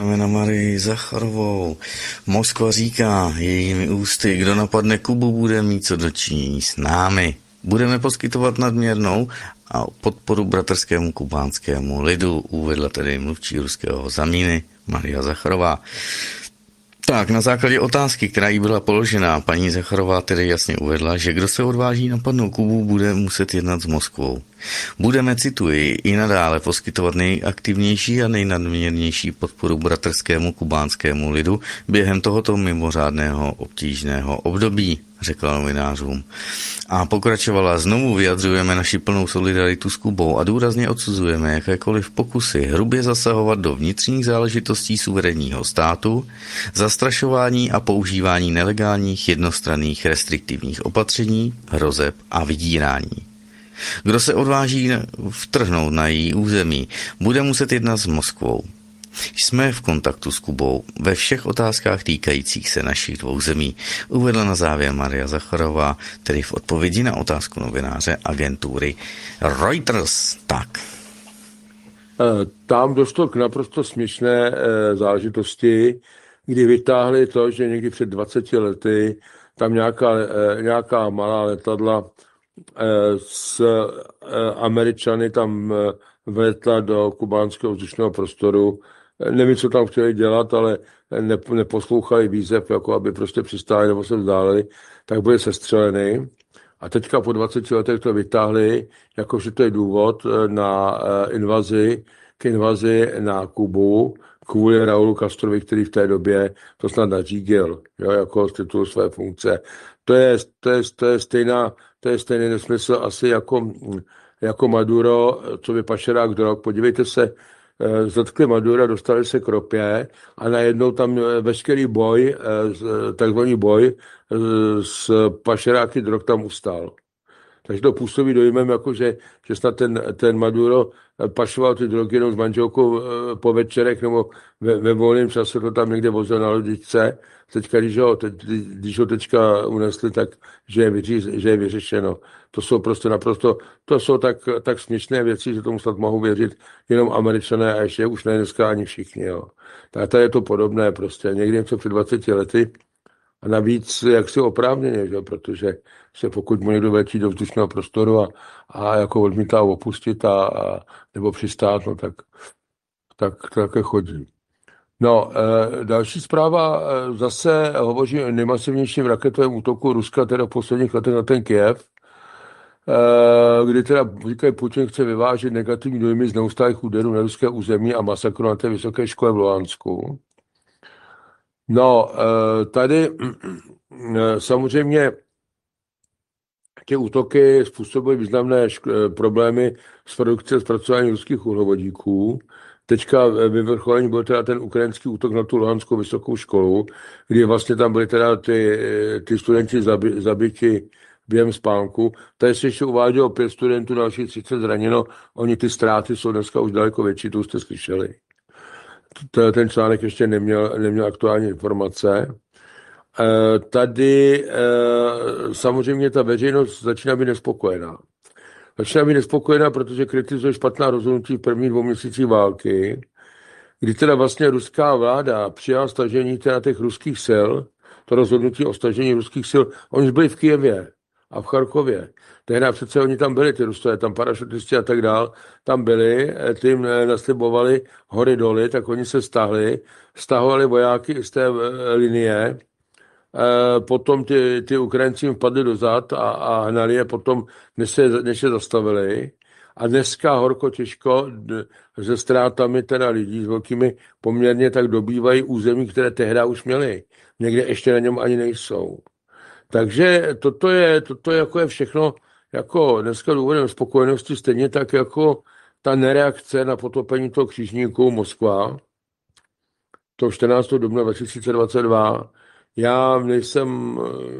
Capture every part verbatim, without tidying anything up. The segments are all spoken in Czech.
Na Marii Zacharovou. Moskva říká jejími ústy, kdo napadne Kubu, bude mít co dočinění s námi. Budeme poskytovat nadměrnou a podporu bratrskému kubánskému lidu, uvedla tedy mluvčí ruského Zamíny Maria Zacharová. Tak, na základě otázky, která jí byla položena, paní Zacharová tedy jasně uvedla, že kdo se odváží napadnout Kubu, bude muset jednat s Moskvou. Budeme, cituji, i nadále poskytovat nejaktivnější a nejnadměrnější podporu bratrskému kubánskému lidu během tohoto mimořádného obtížného období, řekla novinářům. A pokračovala, znovu vyjadřujeme naši plnou solidaritu s Kubou a důrazně odsuzujeme jakékoliv pokusy hrubě zasahovat do vnitřních záležitostí suverénního státu, zastrašování a používání nelegálních jednostranných restriktivních opatření, hrozeb a vydírání. Kdo se odváží vtrhnout na její území, bude muset jednat s Moskvou. Jsme v kontaktu s Kubou ve všech otázkách týkajících se našich dvou zemí, uvedla na závěr Maria Zacharová, tedy v odpovědi na otázku novináře agentury Reuters. Tak. Tam došlo k naprosto směšné záležitosti, kdy vytáhli to, že někdy před dvaceti lety tam nějaká, nějaká malá letadla s Američany tam vletla do kubánského vzdušného prostoru. Nevím, co tam chtěli dělat, ale neposlouchali výzev, jako aby prostě přistáli nebo se vzdálili, tak byli sestřeleni. A teďka po dvaceti letech to vytáhli, jakože to je důvod na invazi, k invazi na Kubu, kvůli Raulu Castrovi, který v té době to snad nařídil, jo, jako z titulu své funkce. To je, to je, to je, stejná, to je stejný nesmysl asi jako, jako Maduro, co by pašerák drog. Podívejte se, zatkli Madura, dostali se k ropě a najednou tam veškerý boj, takzvaný boj s pašeráky drog tam ustal. Takže to působí dojmem, jako že, že snad ten, ten Maduro pašoval ty drogy jenom s manželkou po večerech nebo ve, ve volném čase to tam někde vozil na lodičce. Teďka, když ho, teď, když ho teďka unesli, tak že je, vyří, že je vyřešeno. To jsou prostě naprosto, to jsou tak, tak směšné věci, že tomu snad mohou věřit jenom Američané a ještě už ne dneska ani všichni. Jo. Tak tady je to podobné prostě. Někdy něco před dvaceti lety a navíc jaksi oprávněně, že? Protože se pokud mu někdo letí do vzdušného prostoru a, a jako odmítá opustit a, a nebo přistát, no tak, tak to také chodí. No, e, další zpráva e, zase hovoří o nejmasivnějším raketovém útoku Ruska teda v posledních letech na ten Kyjev, e, kdy teda říkají, Putin chce vyvážet negativní dojmy z neustálých úderů na ruské území a masakru na té vysoké škole v Luhansku. No, tady samozřejmě ty útoky způsobují významné problémy s produkcí a zpracováním ruských uhlovodíků. Teďka vyvrcholení byl teda ten ukrajinský útok na tu Luhanskou vysokou školu, kdy vlastně tam byly teda ty, ty studenti zabi, zabiti během spánku. Tady se ještě uvádělo pět studentů, dalších třicet zraněno. Oni ty ztráty jsou dneska už daleko větší, to jste slyšeli. Ten článek ještě neměl, neměl aktuální informace. Tady samozřejmě ta veřejnost začíná být nespokojená. Začíná být nespokojená, protože kritizuje špatná rozhodnutí v prvních dvou měsících války, kdy teda vlastně ruská vláda přijala stažení teda těch ruských sil, to rozhodnutí o stažení ruských sil, oni byli v Kyjevě a v Charkově. Tehdy přece oni tam byli, ty Rusové, tam parašutisti a tak dál, tam byli, ty jim naslibovali hory doly, tak oni se stahli, stahovali vojáky z té linie, potom ty, ty Ukrajinci jim vpadli dozad a, a hnali je potom, než se, než se zastavili. A dneska horko těžko se ztrátami teda lidí s velkými poměrně tak dobývají území, které tehdy už měli. Někde ještě na něm ani nejsou. Takže toto je, toto je jako je všechno jako dneska důvodem spokojenosti, stejně tak jako ta nereakce na potopení toho křižníku Moskva, to čtrnáctého dubna dva tisíce dvacet dva. Já nejsem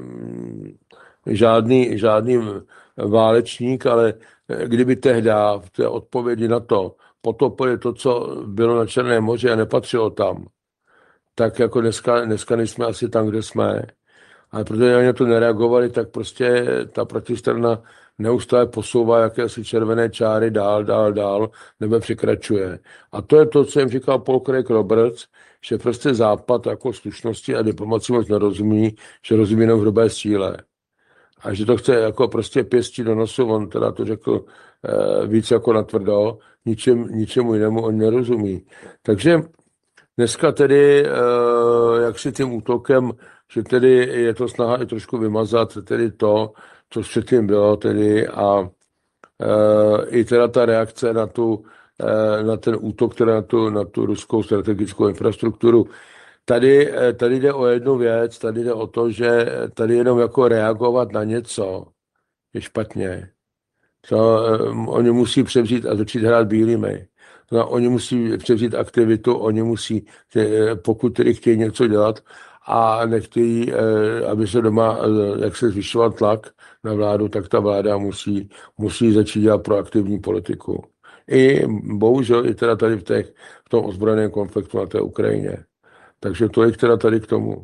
žádný, žádný válečník, ale kdyby tehdy v té odpovědi na to potopili to, co bylo na Černém moři a nepatřilo tam, tak jako dneska, dneska nejsme asi tam, kde jsme. Ale protože na ně to nereagovali, tak prostě ta protistrana neustále posouvá jakési červené čáry dál, dál, dál, nebo překračuje. A to je to, co jim říkal Paul Craig Roberts, že prostě Západ jako slušnosti a diplomaci moc nerozumí, že rozumí jenom hrubé síle. A že to chce jako prostě pěstí do nosu, on teda to řekl eh, víc jako natvrdo, ničem, ničemu jinému on nerozumí. Takže dneska tedy, eh, jak si tím útokem, že tedy je to snaha i trošku vymazat tedy to, co předtím bylo tedy a eh, i teda ta reakce na tu, eh, na ten útok, teda na tu, na tu ruskou strategickou infrastrukturu. Tady, eh, tady jde o jednu věc, tady jde o to, že tady jenom jako reagovat na něco je špatně. To, um, oni musí převzít a začít hrát bílými. No, oni musí převzít aktivitu, oni musí, tě, pokud tedy chtějí něco dělat a nechtějí, eh, aby se doma, eh, jak se zvyšoval tlak na vládu, tak ta vláda musí, musí začít dělat proaktivní politiku. I bohužel i teda tady v, těch, v tom ozbrojeném konfliktu na té Ukrajině. Takže tolik teda tady k tomu.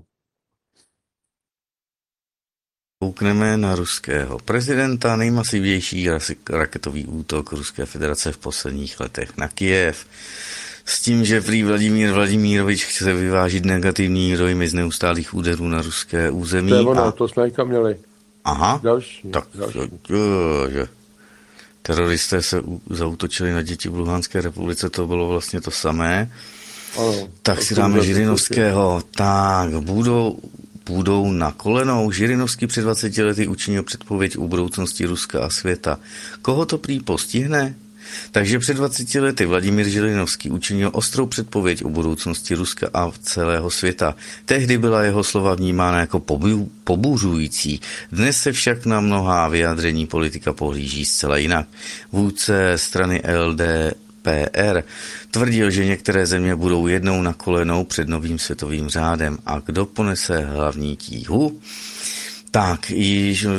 Koukneme na ruského prezidenta, nejmasivější raketový útok Ruské federace v posledních letech na Kyjev. S tím, že prý Vladimír Vladimírovič chce vyvážit negativní dojmy z neustálých úderů na ruské území. To je ono, a... to jsme teďka měli. Aha, další, tak další. Jo, že teroristé se zaútočili na děti v Luhanské republice, to bylo vlastně to samé. Ano, tak si dáme Žirinovského. Tak, budou, budou na kolenou. Žirinovský před dvaceti lety učinil předpověď o budoucnosti Ruska a světa. Koho to prý postihne? Takže před dvaceti lety Vladimír Žirinovský učinil ostrou předpověď o budoucnosti Ruska a celého světa. Tehdy byla jeho slova vnímána jako pobuřující. Dnes se však na mnohá vyjádření politika pohlíží zcela jinak. Vůdce strany L D P R tvrdil, že některé země budou jednou na kolenou před novým světovým řádem. A kdo ponese hlavní tíhu? Tak, již,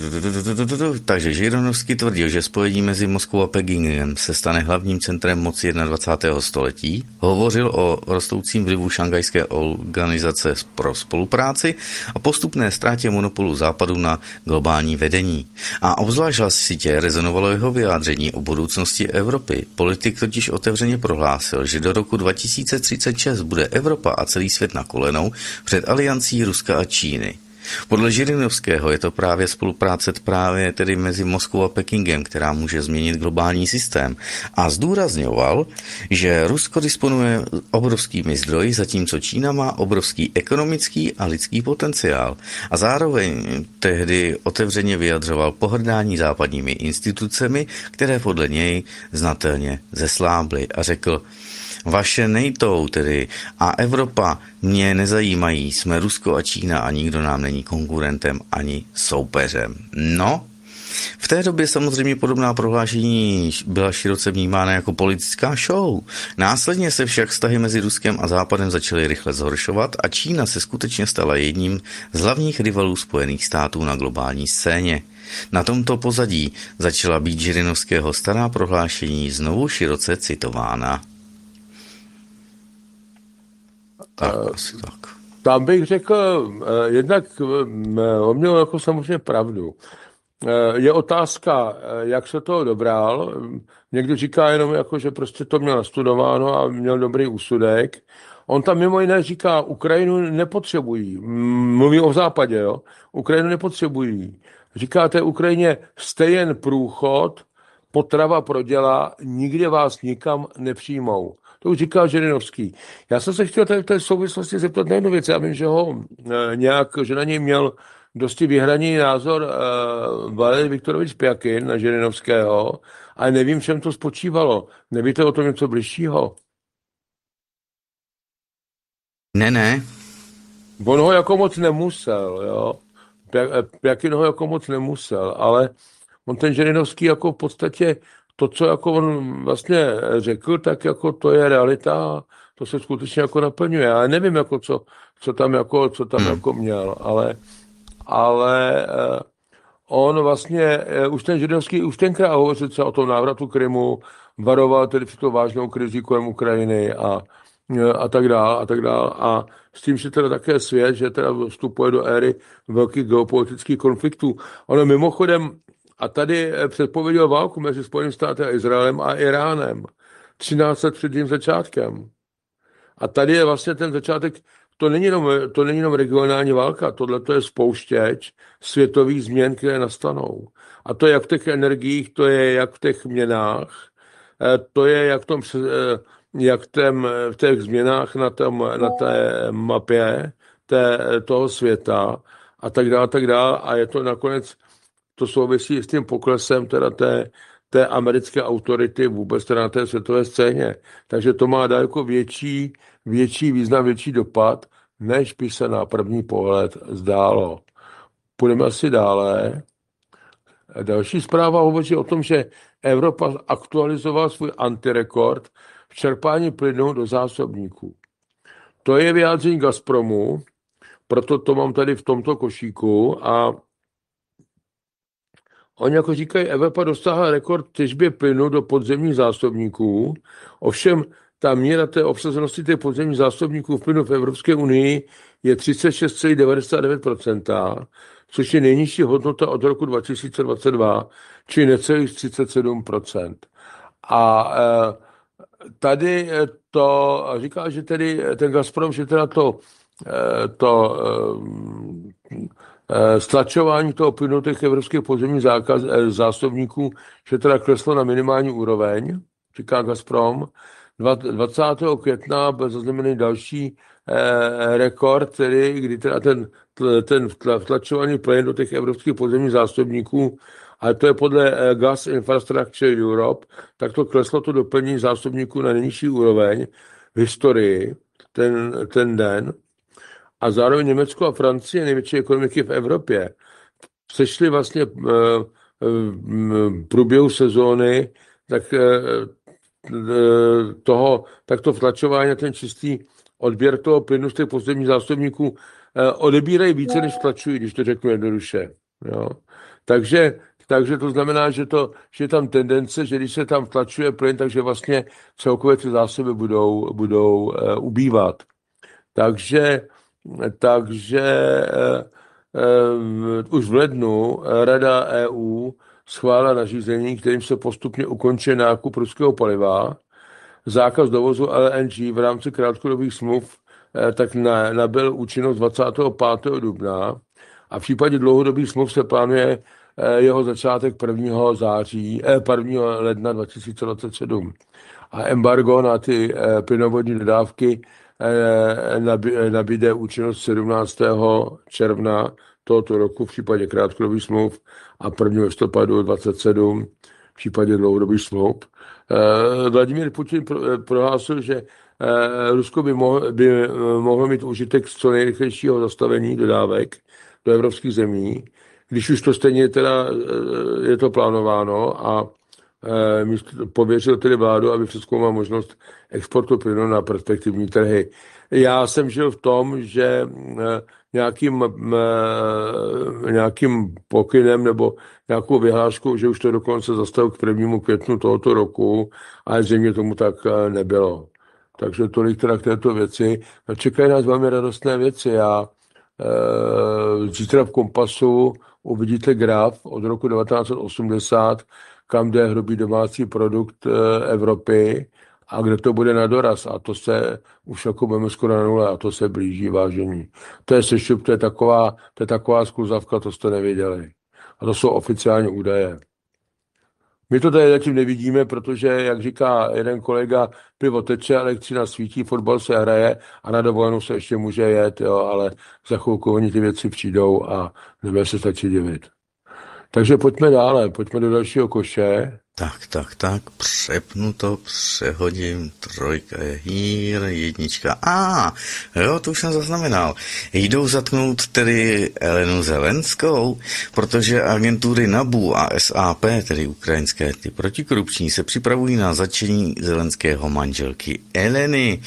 takže Žirinovský tvrdil, že spojení mezi Moskvou a Pekingem se stane hlavním centrem moci dvacátého prvního století. Hovořil o rostoucím vlivu Šangajské organizace pro spolupráci a postupné ztrátě monopolu Západu na globální vedení. A obzvlášť hlasitě rezonovalo jeho vyjádření o budoucnosti Evropy. Politik totiž otevřeně prohlásil, že do roku dva tisíce třicet šest bude Evropa a celý svět na kolenou před aliancí Ruska a Číny. Podle Žirinovského je to právě spolupráce právě tedy mezi Moskvou a Pekingem, která může změnit globální systém. A zdůrazňoval, že Rusko disponuje obrovskými zdroji, zatímco Čína má obrovský ekonomický a lidský potenciál. A zároveň tehdy otevřeně vyjadřoval pohrdání západními institucemi, které podle něj znatelně zeslábly a řekl: vaše NATO tedy a Evropa mě nezajímají, jsme Rusko a Čína a nikdo nám není konkurentem ani soupeřem. No, v té době samozřejmě podobná prohlášení byla široce vnímána jako politická show. Následně se však vztahy mezi Ruskem a Západem začaly rychle zhoršovat a Čína se skutečně stala jedním z hlavních rivalů Spojených států na globální scéně. Na tomto pozadí začala být Žirinovského stará prohlášení znovu široce citována. Tak, asi tak. Tam bych řekl, jednak on měl jako samozřejmě pravdu. Je otázka, jak se toho dobral. Někdo říká jenom, jako, že prostě to měl nastudováno a měl dobrý úsudek. On tam mimo jiné říká, Ukrajinu nepotřebují. Mluví o západě, jo. Ukrajinu nepotřebují. Říká té Ukrajině, jste jen průchod, potrava prodělá, nikde vás nikam nepřijmou. To už říkal Žirinovský. Já jsem se chtěl tady v té souvislosti zeptat na jednu věc. Já vím, že ho e, nějak, že na něj měl dosti vyhraný názor e, Valerij Viktorovič Pjakin na Žirinovského, ale nevím, v čem to spočívalo. Nevíte o tom něco bližšího? Ne, ne. On ho jako moc nemusel, jo. Pjakin ho jako moc nemusel, ale on ten Žirinovský jako v podstatě to, co jako on vlastně řekl, tak jako to je realita, to se skutečně jako naplňuje. Já nevím, jako co, co tam, jako, co tam hmm. jako měl, ale, ale eh, on vlastně, eh, už ten Žirinovský, už tenkrát hovořil o tom návratu Krymu, varoval tedy při to vážnou krizi kolem Ukrajiny a, eh, a tak dál, a tak dál. A s tím, že teda také svět, že teda vstupuje do éry velkých geopolitických konfliktů. Ono mimochodem, a tady předpověděl válku mezi Spojenými státy a Izraelem a Iránem. třináct let před tím začátkem. A tady je vlastně ten začátek, to není jenom, to není jenom regionální válka, tohle to je spouštěč světových změn, které nastanou. A to je jak v těch energiích, to je jak v těch měnách, to je jak v, tom, jak tém, v těch změnách na, tom, na té mapě té, toho světa a tak dále, tak dále. A je to nakonec, to souvisí s tím poklesem teda té, té americké autority vůbec teda na té světové scéně. Takže to má daleko větší, větší význam, větší dopad, než by se na první pohled zdálo. Půjdeme asi dále. Další zpráva hovoří o tom, že Evropa aktualizovala svůj antirekord v čerpání plynu do zásobníků. To je vyjádření Gazpromu, proto to mám tady v tomto košíku a oni jako říkají, Evropa dostáhla rekord těžbě plynu do podzemních zásobníků, ovšem ta míra té obsazenosti těch podzemních zásobníků v plynu v Evropské unii je třicet šest celá devadesát devět procent, což je nejnižší hodnota od roku dva tisíce dvacet dva, či necelých třicet sedm procent. A tady to říká, že tedy ten Gazprom, že teda to, to stlačování toho plynu těch evropských podzemních zákaz, zásobníků, že teda kleslo na minimální úroveň, říká Gazprom. dvacátého května byl zaznamený další eh, rekord, tedy, kdy teda ten, ten vtlačovaný plyn do těch evropských podzemních zásobníků, ale to je podle eh, Gas Infrastructure Europe, tak to kleslo to doplnění zásobníků na nejnižší úroveň v historii ten, ten den. A zároveň Německo a Francie, největší ekonomiky v Evropě, přešly vlastně eh, v průběhu sezóny, tak eh, toho, tak to vtlačování a ten čistý odběr toho plynu z těch podzemních zásobníků eh, odebírají více, než vtlačují, když to řeknu jednoduše. Jo. Takže, takže to znamená, že, to, že je tam tendence, že když se tam vtlačuje plyn, takže vlastně celkově ty zásoby budou, budou eh, ubývat. Takže, takže eh, eh, už v lednu Rada E U schválila nařízení, kterým se postupně ukončí nákup ruského paliva. Zákaz dovozu L N G v rámci krátkodobých smluv eh, tak na, nabyl účinnost dvacátého pátého dubna a v případě dlouhodobých smluv se plánuje eh, jeho začátek prvního září, eh, prvního ledna dva tisíce dvacet sedm. A embargo na ty eh, plynovodní dodávky eh, nabi, nabíde účinnost sedmnáctého června tohoto roku v případě krátkodobých smluv a prvního listopadu dvacet sedm v případě dlouhodobých smluv. Eh, Vladimír Putin pro, prohlásil, že eh, Rusko by, mohl, by mohlo mít užitek z co nejrychlejšího zastavení dodávek do evropských zemí, když už to stejně teda eh, je to plánováno a eh, pověřil tedy vládu, aby přezkoumal možnost exportu plynu na perspektivní trhy. Já jsem žil v tom, že eh, nějakým, eh, nějakým pokynem nebo nějakou vyhláškou, že už to dokonce zastavil k prvnímu květnu tohoto roku, ale zřejmě tomu tak nebylo. Takže tolik teda k této věci. Čekají nás velmi radostné věci. Já eh, zítra v Kompasu uvidíte graf od roku devatenáct set osmdesát, kam jde hrubý domácí produkt eh, Evropy a kde to bude na doraz. A to se už jako budeme skoro na nule a to se blíží, vážení. To je sešup, to je taková, to je taková skluzavka, to jste nevěděli. A to jsou oficiální údaje. My to tady zatím nevidíme, protože, jak říká jeden kolega, pivo teče, elektřina svítí, fotbal se hraje a na dovolenou se ještě může jet, jo, ale za chvilku oni ty věci přijdou a nebude se stačit divit. Takže pojďme dále, pojďme do dalšího koše. Tak, tak, tak, přepnu to, přehodím, trojka je hýr, jednička, a ah, jo, to už jsem zaznamenal. Jdou zatknout tedy Elenu Zelenskou, protože agentury NABU a S A P, tedy ukrajinské ty protikorupční, se připravují na zatčení Zelenského manželky Eleny.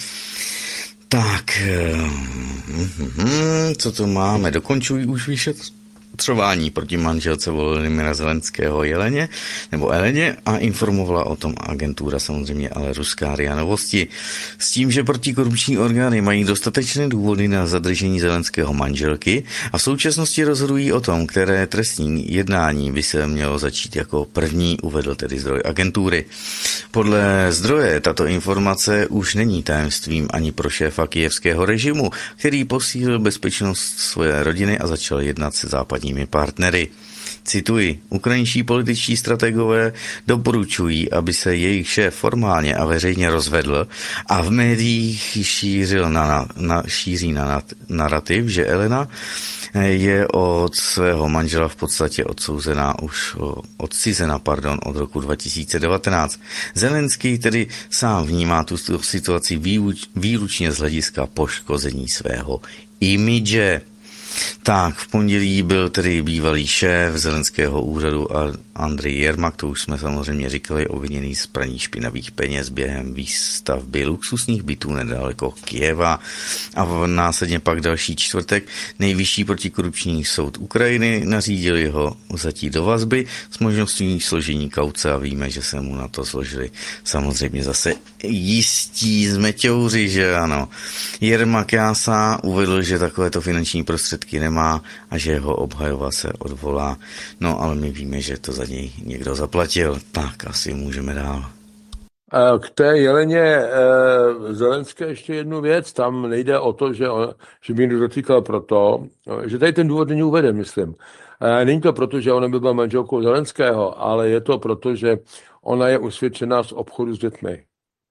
Tak, hmm, co to máme, dokončují už vyšetřování. vyšetřování proti manželce Volodymyra Zelenského Jeleně nebo Eleně a informovala o tom agentura, samozřejmě ale ruská R I A Novosti. S tím, že protikorupční orgány mají dostatečné důvody na zadržení Zelenského manželky a v současnosti rozhodují o tom, které trestní jednání by se mělo začít jako první, uvedl tedy zdroj agentury. Podle zdroje tato informace už není tajemstvím ani pro šéfa kyjevského režimu, který posílil bezpečnost své rodiny a začal jednat se západními partnery. Cituji, ukrajinští političtí strategové doporučují, aby se jejich šéf formálně a veřejně rozvedl a v médiích šířil na, na, šíří na narrativ, že Elena je od svého manžela v podstatě odsouzená už odcizena, pardon, od roku dva tisíce devatenáct. Zelenský tedy sám vnímá tu situaci výluč, výlučně z hlediska poškození svého imidže. Tak, v pondělí byl tedy bývalý šéf Zelenského úřadu Andrej Jermak, to už jsme samozřejmě říkali, obviněný z praní špinavých peněz během výstavby luxusních bytů nedaleko Kyjeva. A následně pak další čtvrtek nejvyšší protikorupční soud Ukrajiny nařídil jeho vzatí do vazby s možností složení kauce a víme, že se mu na to složili samozřejmě zase jistí zmeťouři, že ano. Jermak Jása uvedl, že takovéto finanční prostředky nemá a že jeho obhajova se odvolá. No ale my víme, že to za něj někdo zaplatil. Tak asi můžeme dál. K té Jeleně Zelenské ještě jednu věc. Tam nejde o to, že, on, že by někdo dotýkal proto, že tady ten důvod není uveden, myslím. Není to proto, že ona by byla manželkou Zelenského, ale je to proto, že ona je usvědčená z obchodu s dětmi.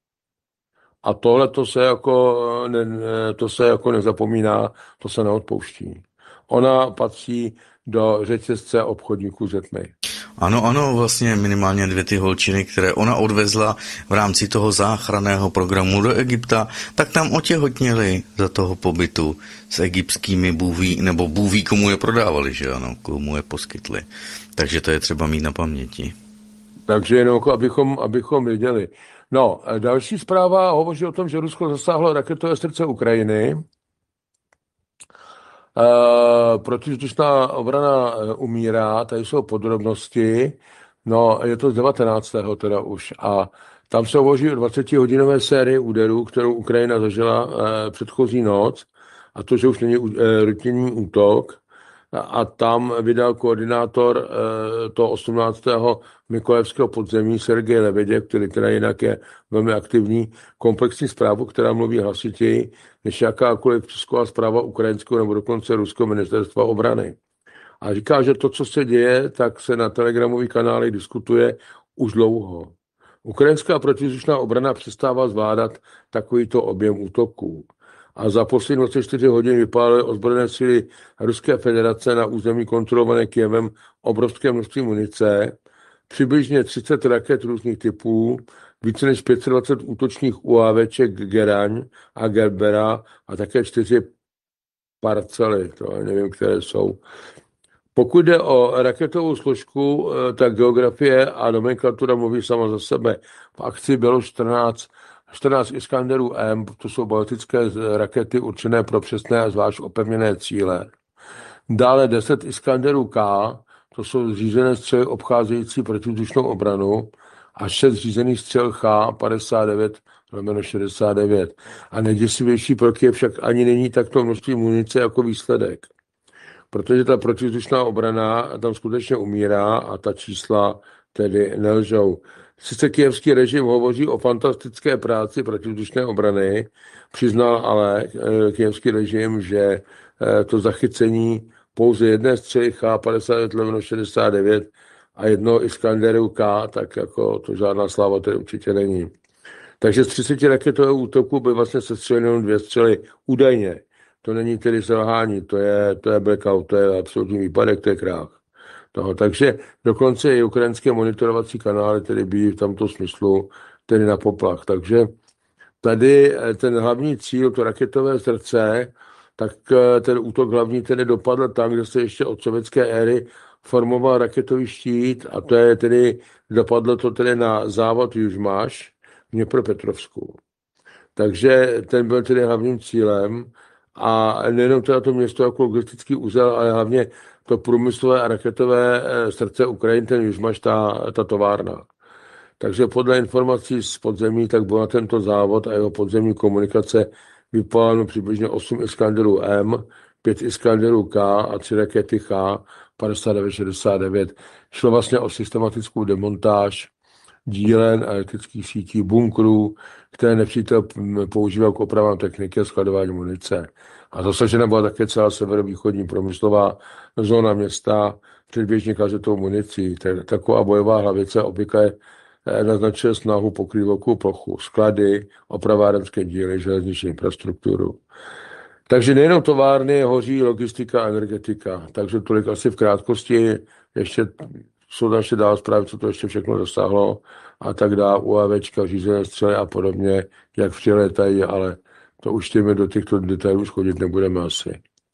A tohle to se jako, ne, to se jako nezapomíná, to se neodpouští. Ona patří do řetězce obchodníků s dětmi. Ano, ano, vlastně minimálně dvě ty holčiny, které ona odvezla v rámci toho záchranného programu do Egypta, tak tam otěhotněly za toho pobytu s egyptskými bůví, nebo bůví, komu je prodávali, že ano, komu je poskytli. Takže to je třeba mít na paměti. Takže jenom jako abychom, abychom věděli. No, další zpráva hovoří o tom, že Rusko zasáhlo raketové srdce Ukrajiny. Uh, protivzdušná obrana umírá, tady jsou podrobnosti, no je to z devatenáctého teda už a tam se hovoří o dvacetihodinové sérii úderů, kterou Ukrajina zažila uh, předchozí noc a to, že už není uh, rutinní útok a, a tam vydal koordinátor uh, toho osmnáctého Mykojevského podzemí Sergej Lebeděv, který teda jinak je velmi aktivní, komplexní zprávu, která mluví hlasitěji než jakákoliv tisková zpráva ukrajinského nebo dokonce ruského ministerstva obrany. A říká, že to, co se děje, tak se na telegramových kanálech diskutuje už dlouho. Ukrajinská protivzdušná obrana přestává zvládat takovýto objem útoků. A za poslední dvacet čtyři hodin vypálily ozbrojené síly Ruské federace na území kontrolované Kyjevem obrovské množství munice, přibližně třicet raket různých typů, více než pět set dvacet útočních UAVček Geraň a Gerbera a také čtyři parcely, to nevím, které jsou. Pokud jde o raketovou složku, tak geografie a nomenklatura mluví sama za sebe. V akci bylo čtrnáct, čtrnáct Iskanderů M, to jsou baltické rakety určené pro přesné a zvlášť opevněné cíle. Dále deset Iskanderů K, to jsou zřízené střely obcházející protivzdušnou obranu a šest řízených střel Ch padesát devět šedesát devět. A nejděsivější pro Kyjev však ani není takto množství munice jako výsledek. Protože ta protivzdušná obrana tam skutečně umírá a ta čísla tedy nelžou. Sice kyjevský režim hovoří o fantastické práci protivzdušné obrany, přiznal ale kyjevský režim, že to zachycení pouze jedné střely Ch padesát devět šedesát devět a jednoho Iskanderu K, tak jako to žádná sláva tedy určitě není. Takže z třiceti raketového útoku by vlastně sestřelili jenom dvě střely údajně. To není tedy selhání, to je, to je blackout, to je absolutní výpadek, to je krách. Toho. Takže dokonce i ukrajinské monitorovací kanály tedy bývají v tomto smyslu tedy na poplach. Takže tady ten hlavní cíl, to raketové srdce, tak ten útok hlavní tedy dopadl tam, kde se ještě od sovětské éry formoval raketový štít a to je tedy, dopadlo to tedy na závod Južmáš v Dněpropetrovsku. Takže ten byl tedy hlavním cílem A nejenom teda to město jako logistický úzel, ale hlavně to průmyslové a raketové srdce Ukrajiny, ten Južmaš, ta, ta továrna. Takže podle informací z podzemí, tak byl na tento závod a jeho podzemní komunikace vypaláno přibližně osm Iskanderů M, pět Iskanderů K a tři rakety H padesát devět šedesát devět. Šlo vlastně o systematickou demontáž dílen elektrických sítí, bunkrů, které nepřítel používal k opravám techniky a skladování munice. A zasažena byla také celá severovýchodní průmyslová zóna města předběžně kazetou municí. Taková bojová hlavice obvykle naznačuje snahu pokrýt velkou plochu, sklady, opravárenské díly, železniční infrastrukturu. Takže nejenom továrny, hoří logistika a energetika. Takže tolik asi v krátkosti. Ještě jsou tam ještě dál zprávy, co to ještě všechno dosáhlo a tak dále, UAVčka, řízené střely a podobně, jak přiletají, ale to už těmi do těchto detailů schodit nebudeme asi.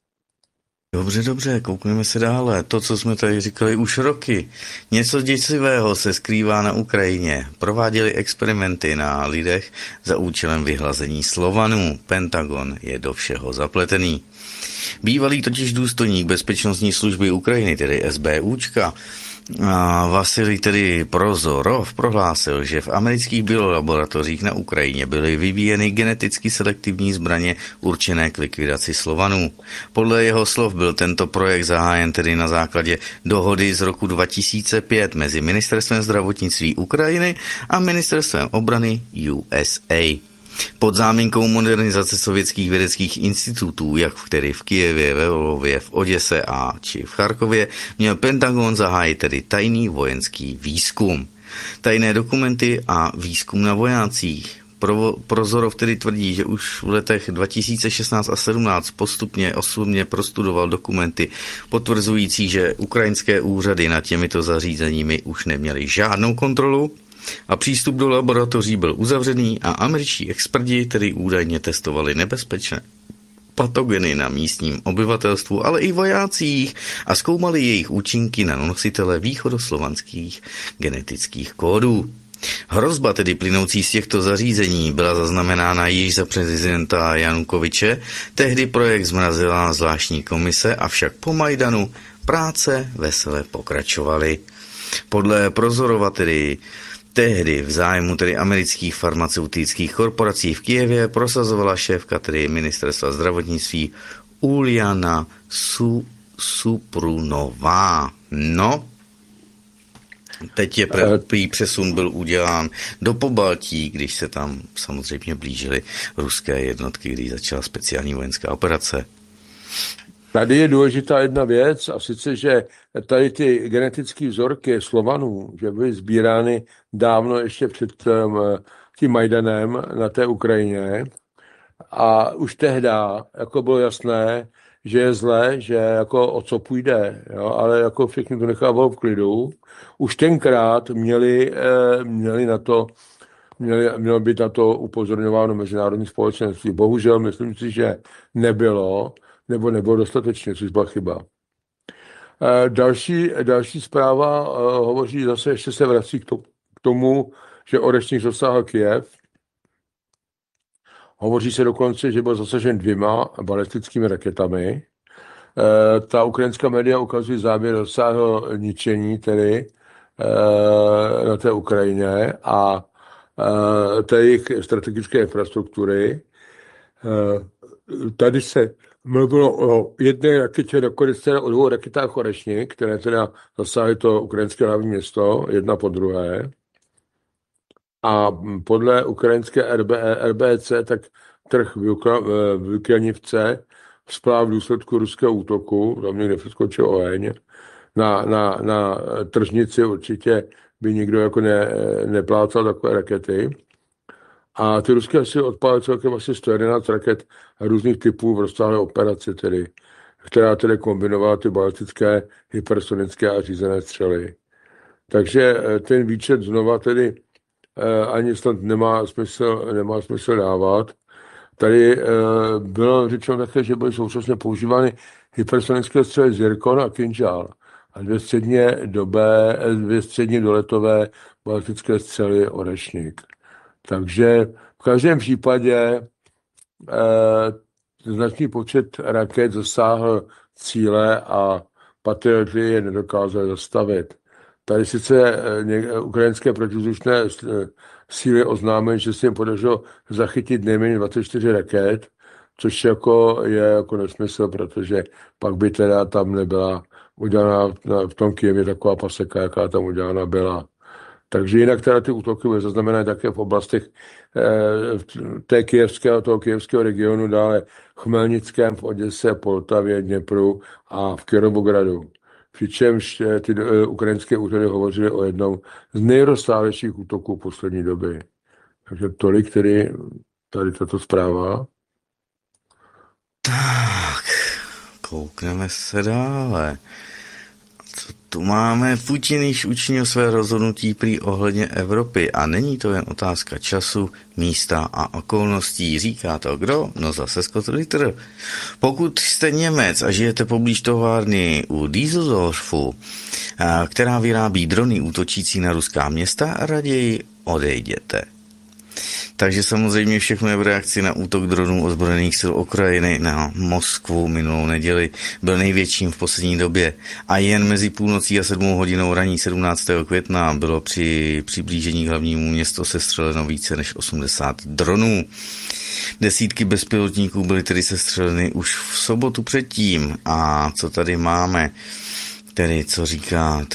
Dobře, dobře, koukneme se dále. To, co jsme tady říkali už roky. Něco děsivého se skrývá na Ukrajině. Prováděli experimenty na lidech za účelem vyhlazení Slovanů. Pentagon je do všeho zapletený. Bývalý totiž důstojník bezpečnostní služby Ukrajiny, tedy SBUčka, Vasilij tedy Prozorov prohlásil, že v amerických biolaboratořích na Ukrajině byly vyvíjeny geneticky selektivní zbraně určené k likvidaci Slovanů. Podle jeho slov byl tento projekt zahájen tedy na základě dohody z roku dva tisíce pět mezi Ministerstvem zdravotnictví Ukrajiny a Ministerstvem obrany U S A. Pod záminkou modernizace sovětských vědeckých institutů, jak tedy v Kyjevě, ve Lvově, v Oděse a či v Charkově, měl Pentagon zahájit tedy tajný vojenský výzkum. Tajné dokumenty a výzkum na vojácích. Pro, Prozorov tedy tvrdí, že už v letech dva tisíce šestnáct a sedmnáct postupně osobně prostudoval dokumenty potvrzující, že ukrajinské úřady nad těmito zařízeními už neměly žádnou kontrolu a přístup do laboratoří byl uzavřený a američtí experti tedy údajně testovali nebezpečné patogeny na místním obyvatelstvu, ale i vojácích a zkoumali jejich účinky na nositele východoslovanských genetických kódů. Hrozba tedy plynoucí z těchto zařízení byla zaznamenána již za prezidenta Janukovyče, tehdy projekt zmrazila zvláštní komise, avšak po Majdanu práce vesele pokračovaly. Podle Prozorova tedy tehdy v zájmu tedy amerických farmaceutických korporací v Kyjevě prosazovala šéfka tedy ministerstva zdravotnictví Uliana Su, Suprunová. No, teď je prý přesun byl udělán do Pobaltí, když se tam samozřejmě blížily ruské jednotky, když začala speciální vojenská operace. Tady je důležitá jedna věc, a sice, že tady ty genetické vzorky Slovanů, že byly sbírány dávno ještě před tím Majdanem na té Ukrajině, a už tehdy jako bylo jasné, že je zlé, že jako o co půjde, jo, ale jako všechny to nechávalo v klidu. Už tenkrát měli, měli na to, měli, mělo být na to upozorňováno mezinárodní společenství. Bohužel myslím si, že nebylo, nebo nebylo dostatečně, což byla chyba. Další, další zpráva hovoří zase, ještě se vrací k tomu, že Orešník zasáhl Kyjev. Hovoří se dokonce, že byl zasažen dvěma balistickými raketami. Ta ukrajinská média ukazují záběr rozsáhlého ničení tedy na té Ukrajině a té jejich strategické infrastruktury. Tady se mluvilo o jedné raketě, nakonec teda o dvou raketách Orešník, které teda zasáhly to ukrajinské hlavní město, jedna po druhé. A podle ukrajinské R B C, tak trh v Ukranivce vzplál v důsledku ruského útoku, tam někde přeskočil oheň, na, na, na tržnici určitě by nikdo jako ne, neplácal takové rakety. A ty ruské si odpálily celkem asi sto jedenáct raket různých typů v rozsáhlé operaci, tedy, která tedy kombinovala ty balistické, hypersonické a řízené střely. Takže ten výčet znova tedy ani snad nemá smysl, nemá smysl dávat. Tady bylo řečeno také, že byly současně používány hypersonické střely Zirkon a Kinžál a dvě středně dobé, dvě středně doletové balistické střely Orešník. Takže v každém případě značný počet raket zasáhl cíle a patrioty je nedokázali zastavit. Tady sice eh, ukrajinské protivzdušné eh, síly oznámily, že se jim podařilo zachytit nejméně dvacet čtyři raket, což jako je jako nesmysl, protože pak by teda tam nebyla udělána v tom Kyjevě taková paseka, jaká tam udělána byla. Takže jinak teda ty útoky byly zaznamenané také v oblastech eh, té kyjevského, toho kyjevského regionu, dále v Chmelnickém, v Oděse, Poltavě, Dněpru a v Kirovogradu. Přičemž eh, ty eh, ukrajinské úřady hovořily o jednom z nejrozsáhlejších útoků poslední doby. Takže tolik tedy tady tato zpráva. Tak, koukneme se dále. Co tu máme? Putin již učinil své rozhodnutí prý ohledně Evropy a není to jen otázka času, místa a okolností. Říká to kdo? No zase Scott Ritter. Pokud jste Němec a žijete poblíž továrny u Düsseldorfu, která vyrábí drony útočící na ruská města, raději odejděte. Takže samozřejmě všechno je v reakci na útok dronů ozbrojených sil Ukrajiny na Moskvu minulou neděli. Byl největším v poslední době a jen mezi půlnocí a sedmou hodinou raní sedmnáctého května bylo při přiblížení k hlavnímu městu sestřeleno více než osmdesát dronů. Desítky bezpilotníků byly tedy sestřeleny už v sobotu předtím. A co tady máme? Tedy, co říká,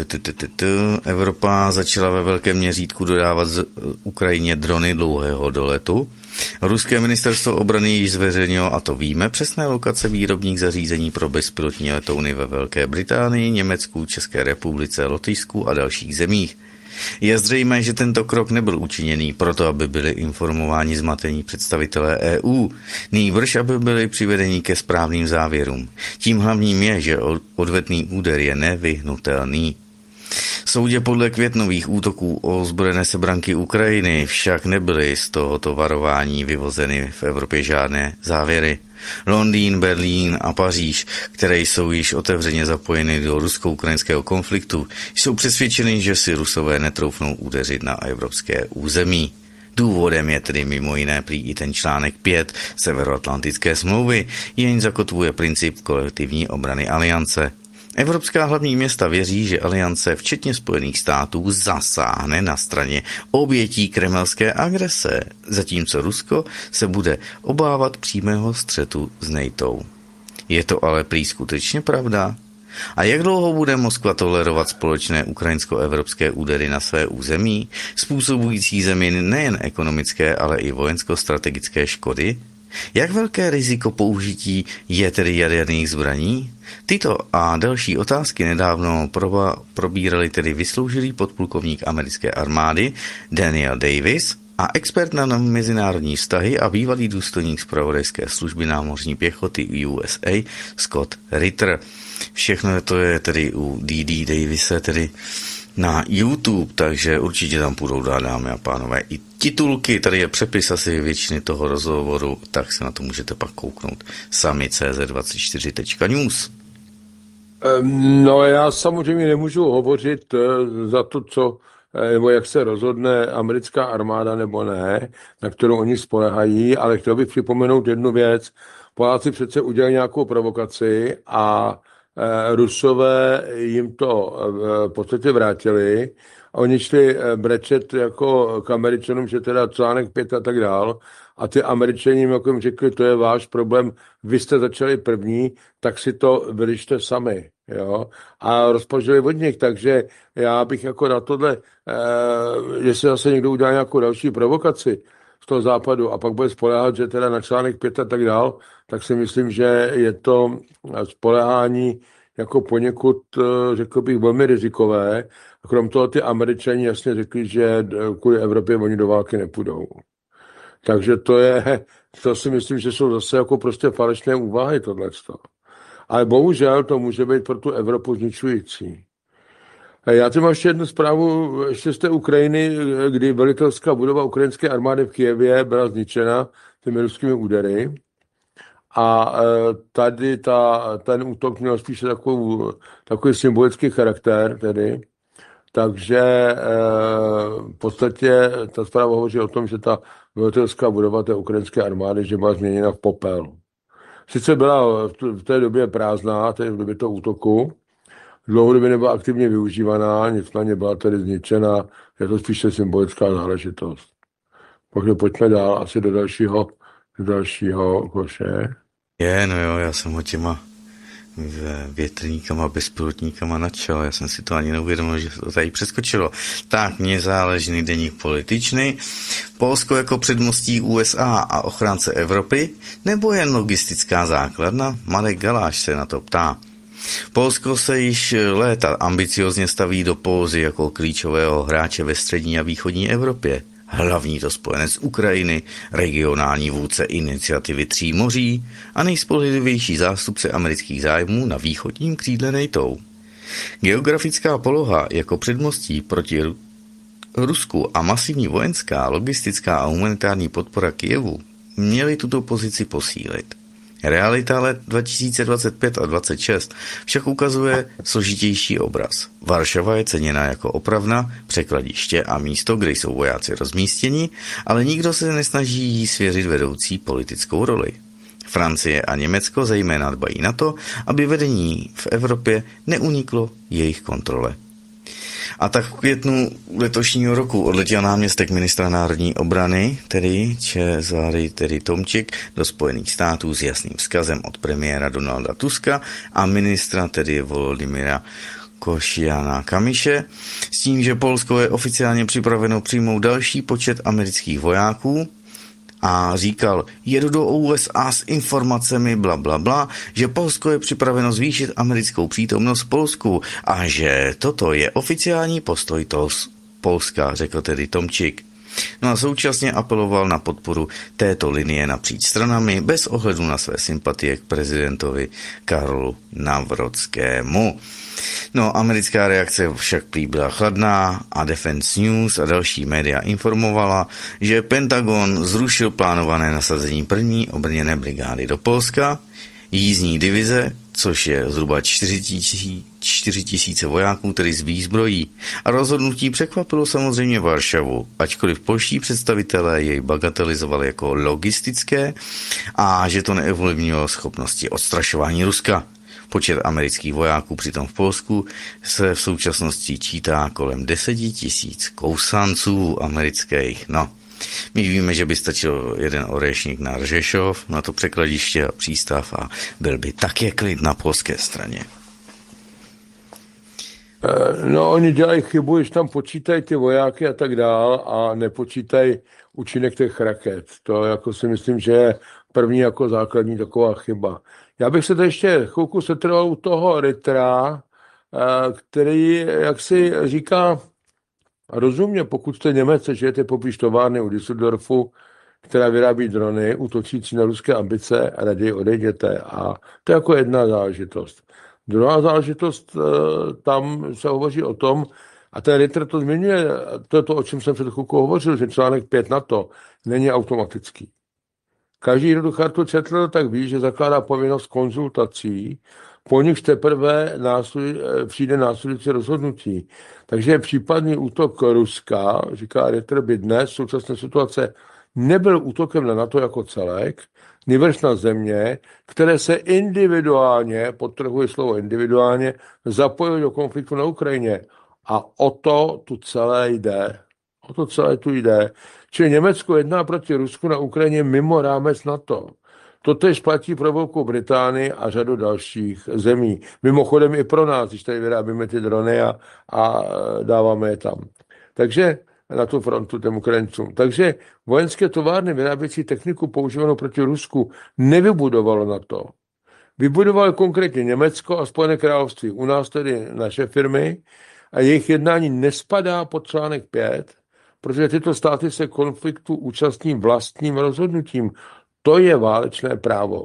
Evropa začala ve velkém měřítku dodávat z Ukrajině drony dlouhého doletu. Ruské ministerstvo obrany již zveřejnilo, a to víme, přesné lokace výrobních zařízení pro bezpilotní letouny ve Velké Británii, Německu, České republice, Lotyšsku a dalších zemích. Je zřejmé, že tento krok nebyl učiněný proto, aby byli informováni zmatení představitelé E U, nýbrž aby byli přivedeni ke správným závěrům. Tím hlavním je, že odvetný úder je nevyhnutelný. Soudě podle květnových útoků o ozbrojené sebranky Ukrajiny však nebyly z tohoto varování vyvozeny v Evropě žádné závěry. Londýn, Berlín a Paříž, které jsou již otevřeně zapojeny do rusko-ukrajinského konfliktu, jsou přesvědčeny, že si Rusové netroufnou udeřit na evropské území. Důvodem je tedy mimo jiné prý i ten článek pět Severoatlantické smlouvy, jenž zakotvuje princip kolektivní obrany aliance. Evropská hlavní města věří, že aliance, včetně Spojených států, zasáhne na straně obětí kremelské agrese, zatímco Rusko se bude obávat přímého střetu s NATO. Je to ale prý skutečně pravda? A jak dlouho bude Moskva tolerovat společné ukrajinsko-evropské údery na své území, způsobující zemi nejen ekonomické, ale i vojensko-strategické škody? Jak velké riziko použití je tedy jaderných zbraní? Tyto a další otázky nedávno proba, probírali tedy vysloužilý podplukovník americké armády Daniel Davis a expert na mezinárodní vztahy a bývalý důstojník zpravodajské služby námořní pěchoty U S A Scott Ritter. Všechno to je tedy u D D Davise, tedy na YouTube, takže určitě tam půjdou dát, dámy a pánové, i titulky, tady je přepis asi většiny toho rozhovoru, tak se na to můžete pak kouknout sami C Z dvacet čtyři tečka news. No já samozřejmě nemůžu hovořit za to, co, nebo jak se rozhodne americká armáda nebo ne, na kterou oni spolehají, ale chtěl bych připomenout jednu věc. Poláci přece udělali nějakou provokaci a Rusové jim to v podstatě vrátili a oni šli brečet jako k Američanům, že teda článek pět a tak dál a ty Američani jim jako jim řekli, to je váš problém, vy jste začali první, tak si to vyřešte sami, jo, a rozpožili od nich, takže já bych jako na tohle, eh, jestli zase někdo udělá nějakou další provokaci z toho západu a pak bude spoléhat, že teda na článek pět a tak dál, tak si myslím, že je to spoléhání jako poněkud, řekl bych, velmi rizikové. Krom toho ty Američani jasně řekli, že kvůli Evropě oni do války nepůjdou. Takže to je, to si myslím, že jsou zase jako prostě falešné úvahy tohleto. Ale bohužel to může být pro tu Evropu zničující. Já tu mám ještě jednu zprávu ještě z té Ukrajiny, kdy velitelská budova ukrajinské armády v Kyjevě byla zničena těmi ruskými údery. A tady ta, ten útok měl spíše takovou, takový symbolický charakter tedy. Takže v podstatě ta zpráva hovoří o tom, že ta velitelská budova té ukrajinské armády, že byla změněna v popel. sice byla v t- v té době prázdná, té v době toho útoku, dlouhodobě nebyla aktivně využívaná, nicméně byla tedy zničena, je to spíše symbolická záležitost. Takže pojďme dál asi do dalšího, do dalšího koše. Je, no jo, já jsem ho těma větrníkama, bezpilotníkama nadšel, já jsem si to ani neuvědomil, že to tady přeskočilo. Tak, mně záležný deník političný. Polsko jako předmostí U S A a ochránce Evropy, nebo jen logistická základna? Marek Galáš se na to ptá. Polsko se již léta ambiciozně staví do pózy jako klíčového hráče ve střední a východní Evropě. Hlavní to spojenec Ukrajiny, regionální vůdce iniciativy Tří moří a nejspolehlivější zástupce amerických zájmů na východním křídle NATO. Geografická poloha jako předmostí proti Rusku a masivní vojenská, logistická a humanitární podpora Kyjevu měly tuto pozici posílit. Realita let dva tisíce dvacet pět a dvacet šest však ukazuje složitější obraz. Varšava je ceněna jako opravna, překladiště a místo, kde jsou vojáci rozmístěni, ale nikdo se nesnaží jí svěřit vedoucí politickou roli. Francie a Německo zejména dbají na to, aby vedení v Evropě neuniklo jejich kontrole. A tak v květnu letošního roku odletěl náměstek ministra národní obrany, tedy Cezary tedy Tomčik, do Spojených států s jasným vzkazem od premiéra Donalda Tuska a ministra tedy Volodymyra Košiana Kamiše, s tím, že Polsko je oficiálně připraveno přijmout další počet amerických vojáků, a říkal, jedu do U S A s informacemi bla bla bla, že Polsko je připraveno zvýšit americkou přítomnost v Polsku a že toto je oficiální postoj toho Polska, řekl tedy Tomčik. No a současně apeloval na podporu této linie napříč stranami bez ohledu na své sympatie k prezidentovi Karlu Navrotskému. No, americká reakce však prý byla chladná a Defense News a další média informovala, že Pentagon zrušil plánované nasazení první obrněné brigády do Polska, jízdní divize, což je zhruba čtyři tisíce vojáků, tedy z výzbrojí. A rozhodnutí překvapilo samozřejmě Varšavu, ačkoliv polští představitelé jej bagatelizovali jako logistické a že to neovlivnilo schopnosti odstrašování Ruska. Počet amerických vojáků přitom v Polsku se v současnosti čítá kolem deset tisíc kousanců amerických. No, my víme, že by stačil jeden orešník na Řešov, na to překladiště a přístav a byl by také klid na polské straně. No, oni dělají chybu, když tam počítají ty vojáky a tak dál a nepočítají účinek těch raket. To jako si myslím, že je první jako základní taková chyba. Já bych se to ještě chvilku setrval u toho Rittera, který, jak si říká, rozumně, pokud jste Němec, žijete poblíž továrny u Düsseldorfu, která vyrábí drony, útočící na ruské ambice, a raději odejděte. A to je jako jedna záležitost. Druhá záležitost, tam se hovoří o tom, a ten Ritter to zmiňuje, to je to, o čem jsem před chvilkou hovořil, že článek pět NATO není automatický. Každý, kdo tu chartu četl, tak ví, že zakládá povinnost konzultací, po nich teprve následuj, přijde následující rozhodnutí. Takže případný útok Ruska, říká Ritter, by dnes v současné situace nebyl útokem na NATO jako celek, nýbrž na země, které se individuálně, podtrhuji slovo individuálně, zapojily do konfliktu na Ukrajině. A o to tu celé jde. O to celé tu jde. Čili Německo jedná proti Rusku na Ukrajině mimo rámec NATO. Totež platí pro Velkou Británii a řadu dalších zemí. Mimochodem i pro nás, když tady vyrábíme ty drony a, a dáváme je tam. Takže na tu frontu těm Ukrajincům. Takže vojenské továrny vyrábějící techniku používanou proti Rusku nevybudovalo NATO. Vybudovalo konkrétně Německo a Spojené království. U nás tedy naše firmy a jejich jednání nespadá pod článek pět, protože tyto státy se konfliktu účastní vlastním rozhodnutím. To je válečné právo.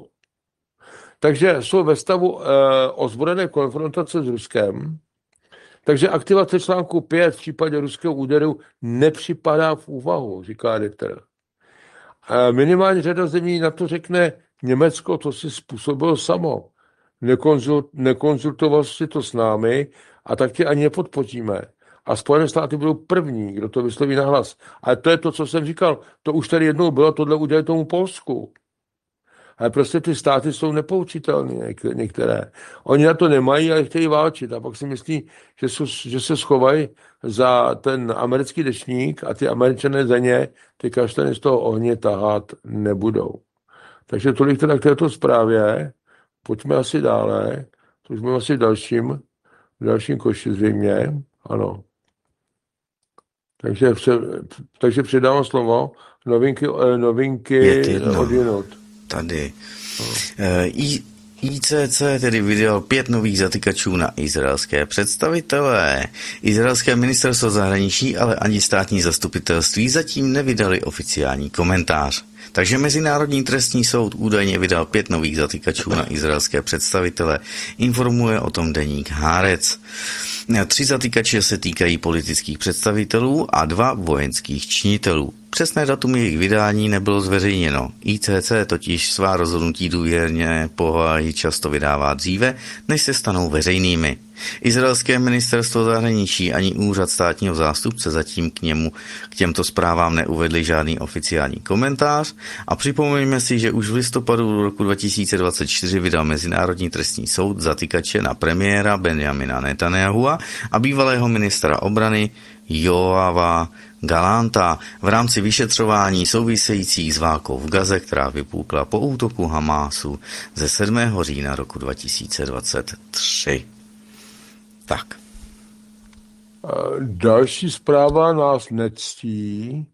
Takže jsou ve stavu e, ozbrojené konfrontace s Ruskem, takže aktivace článku pět v případě ruského úderu nepřipadá v úvahu, říká Ritter. E, minimálně řada zemí na to řekne, Německo to si způsobilo samo. Nekonzult, nekonzultoval si to s námi a tak tě ani nepodpoříme. A Spojené státy budou první, kdo to vysloví nahlas. Ale to je to, co jsem říkal. To už tady jednou bylo, tohle udělali tomu Polsku. Ale prostě ty státy jsou nepoučitelné některé. Oni na to nemají, ale chtějí válčit. A pak si myslí, že, jsou, že se schovají za ten americký dešník a ty Američané za ně ty kaštany z toho ohně tahat nebudou. Takže tolik teda k této zprávě. Pojďme asi dále. To už jsme asi v dalším, v dalším koši zřejmě. Ano. Takže, takže předávám slovo. Novinky, novinky od jinot. Tady. I, I C C tedy vydal pět nových zatykačů na izraelské představitelé. Izraelské ministerstvo zahraničí, ale ani státní zastupitelství zatím nevydali oficiální komentář. Takže Mezinárodní trestní soud údajně vydal pět nových zatykačů na izraelské představitele. Informuje o tom deník Haaretz. Tři zatykače se týkají politických představitelů a dva vojenských činitelů. Přesné datum jejich vydání nebylo zveřejněno. I C C totiž svá rozhodnutí důvěrně povahy často vydává dříve, než se stanou veřejnými. Izraelské ministerstvo zahraničí ani úřad státního zástupce zatím k němu k těmto zprávám neuvedli žádný oficiální komentář a připomeňme si, že už v listopadu roku dva tisíce dvacet čtyři vydal Mezinárodní trestní soud zatykače na premiéra Benjamina Netanyahua a bývalého ministra obrany Joava Galanta v rámci vyšetřování souvisejících s válkou v Gaze, která vypukla po útoku Hamásu ze sedmého října roku dva tisíce dvacet tři. Tak. Další zpráva nás nectí.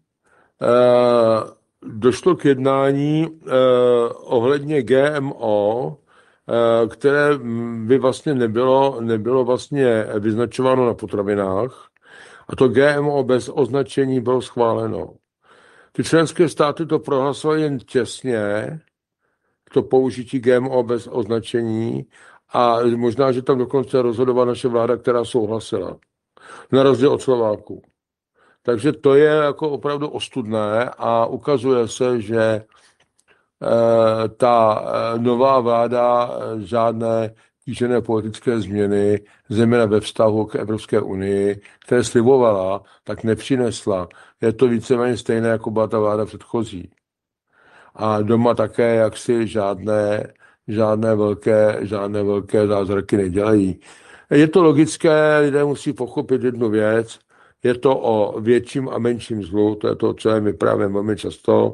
Došlo k jednání ohledně G M O, které by vlastně nebylo, nebylo vlastně vyznačováno na potravinách. A to G M O bez označení bylo schváleno. Ty členské státy to prohlasovaly jen těsně, to použití G M O bez označení, a možná, že tam dokonce rozhodovala naše vláda, která souhlasila. Na rozdíl od Slováků. Takže to je jako opravdu ostudné a ukazuje se, že e, ta nová vláda žádné kýžené politické změny, zejména ve vztahu k Evropské unii, které slibovala, tak nepřinesla. Je to víceméně stejné, jako byla ta vláda předchozí. A doma také jaksi žádné, žádné, velké, žádné velké zázraky nedělají. Je to logické, lidé musí pochopit jednu věc, je to o větším a menším zlu, to je to, co je mi právě velmi často.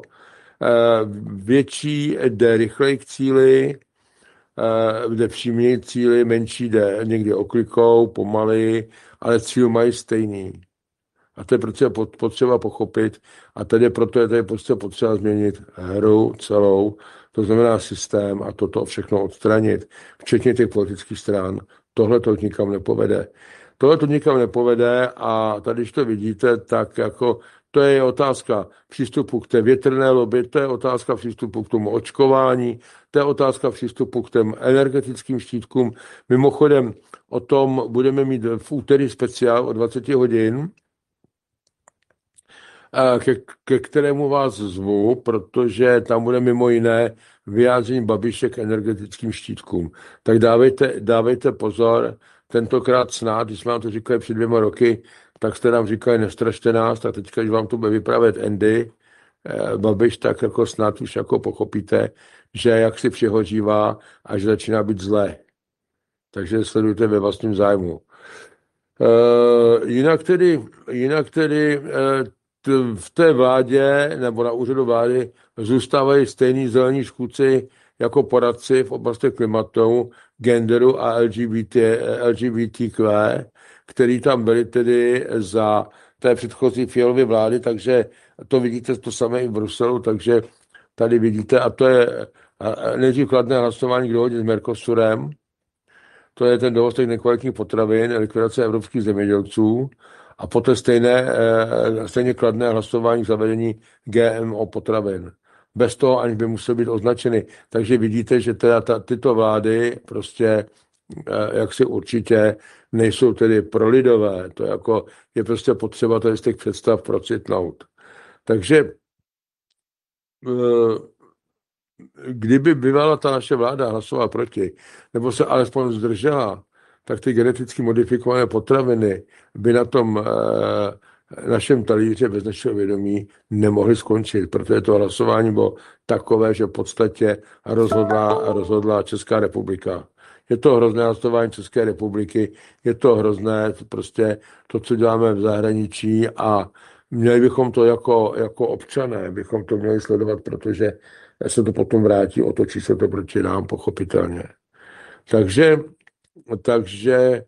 Větší jde rychleji k cíli, jde příměji cíli, menší jde někdy oklikou, pomaleji, ale cíl mají stejný. A to je prostě potřeba pochopit a tedy proto je tady prostě potřeba změnit hru celou, to znamená systém a toto všechno odstranit, včetně těch politických stran. Tohle to nikam nepovede. Tohle to nikam nepovede a tady, když to vidíte, tak jako to je otázka přístupu k té větrné lobby, to je otázka přístupu k tomu očkování, to je otázka přístupu k těm energetickým štítkům. Mimochodem, o tom budeme mít v úterý speciál o dvacet hodin, ke, ke kterému vás zvu, protože tam bude mimo jiné vyjádření Babiše k energetickým štítkům. Tak dávejte, dávejte pozor, tentokrát snad, když jsme vám to říkali před dvěma roky, tak jste nám říkali, nestrašte nás, tak teďka, když vám to bude vyprávět Andy eh, Babiš, tak jako snad už jako pochopíte, že jak si přihořívá a že začíná být zlé. Takže sledujte ve vlastním zájmu. Eh, jinak tedy, jinak tedy eh, t, v té vládě nebo na úřadu vlády zůstávají stejní zelení škůdci jako poradci v oblasti klimatu, genderu a L G B T, L G B T Q, který tam byli tedy za té předchozí Fialovy vlády, takže to vidíte to samé i v Bruselu, takže tady vidíte, a to je nejdřív kladné hlasování k dohodě s Mercosurem, to je ten dovoz těch nekvalitních potravin, likvidace evropských zemědělců, a poté stejné, stejně kladné hlasování k zavedení G M O potravin. Bez toho, aniž by musely být označeny. Takže vidíte, že teda ta, tyto vlády prostě jak si určitě nejsou tedy prolidové. To je, jako, je prostě potřeba tady z těch představ procitnout. Takže kdyby bývala ta naše vláda hlasovala proti, nebo se alespoň zdržela, tak ty geneticky modifikované potraviny by na tom našem talíře bez našeho vědomí nemohly skončit, protože to hlasování bylo takové, že v podstatě rozhodla, rozhodla Česká republika. Je to hrozné hlasování České republiky, je to hrozné prostě to, co děláme v zahraničí a měli bychom to jako, jako občané, bychom to měli sledovat, protože se to potom vrátí, otočí se to proti nám, pochopitelně. Takže, takže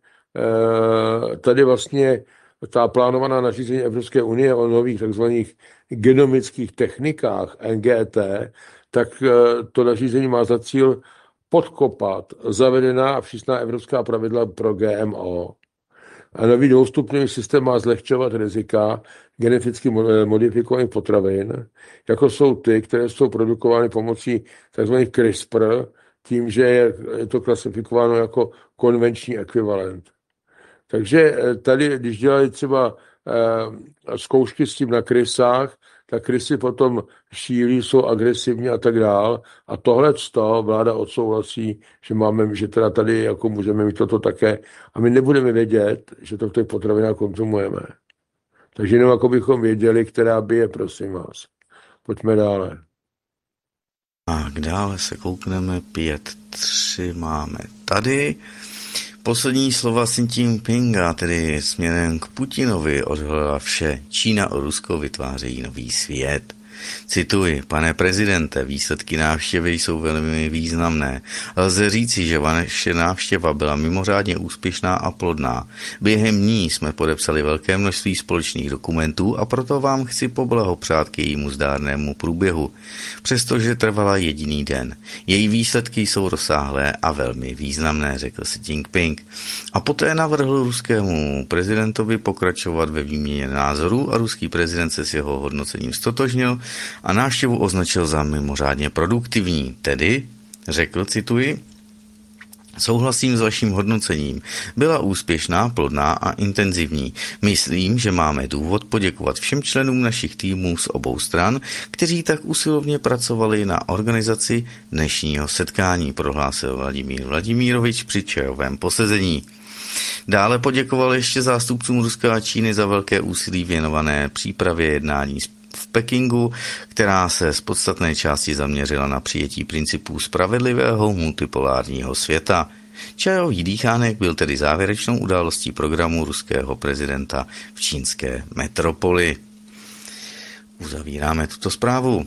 tady vlastně ta plánovaná nařízení Evropské unie o nových takzvaných genomických technikách N G T, tak to nařízení má za cíl podkopat zavedená a přísná evropská pravidla pro G M O. A nový dvoustupňový systém má zlehčovat rizika geneticky modifikovaných potravin, jako jsou ty, které jsou produkovány pomocí tzv. CRISPR, tím, že je to klasifikováno jako konvenční ekvivalent. Takže tady, když dělali třeba eh, zkoušky s tím na krysách, tak krysy potom šílí, jsou agresivní a tak dál. A tohle z toho vláda odsouhlasí, že máme, že teda tady jako můžeme mít toto také. A my nebudeme vědět, že to v těch potravinách konzumujeme. Takže jenom jako bychom věděli, která by je, prosím vás. Pojďme dále. A dále se koukneme, pět tři máme tady. Poslední slova Xi Jinpinga, tedy směrem k Putinovi, odhalila vše. Čína a Rusko vytvářejí nový svět. Cituji, pane prezidente, výsledky návštěvy jsou velmi významné. Lze říci, že vaše návštěva byla mimořádně úspěšná a plodná. Během ní jsme podepsali velké množství společných dokumentů a proto vám chci poblahopřát k jejímu zdárnému průběhu. Přestože trvala jediný den. Její výsledky jsou rozsáhlé a velmi významné, řekl Xi Jinping. A poté navrhl ruskému prezidentovi pokračovat ve výměně názorů a ruský prezident se s jeho hodnocením stotožnil a návštěvu označil za mimořádně produktivní. Tedy, řekl, cituji, souhlasím s vaším hodnocením. Byla úspěšná, plodná a intenzivní. Myslím, že máme důvod poděkovat všem členům našich týmů z obou stran, kteří tak usilovně pracovali na organizaci dnešního setkání, prohlásil Vladimír Vladimírovič při čajovém posezení. Dále poděkoval ještě zástupcům Ruska a Číny za velké úsilí věnované přípravě jednání v Pekingu, která se z podstatné části zaměřila na přijetí principů spravedlivého multipolárního světa. Čajový dýchánek byl tedy závěrečnou událostí programu ruského prezidenta v čínské metropoli. Uzavíráme tuto zprávu.